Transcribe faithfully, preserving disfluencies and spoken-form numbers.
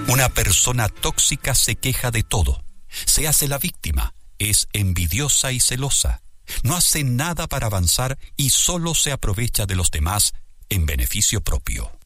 Una persona tóxica se queja de todo, se hace la víctima, es envidiosa y celosa, no hace nada para avanzar y solo se aprovecha de los demás en beneficio propio.